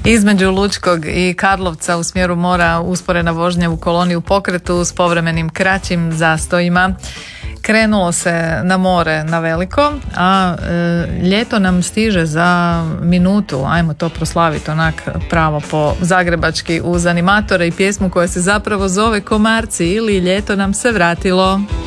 Između Lučkog i Karlovca u smjeru mora usporena vožnja u koloni u pokretu s povremenim kraćim zastojima. Krenulo se na more na veliko, a ljeto nam stiže za minutu. Ajmo to proslaviti onak pravo po zagrebački uz animatore i pjesmu koja se zapravo zove Komarci ili Ljeto nam se vratilo.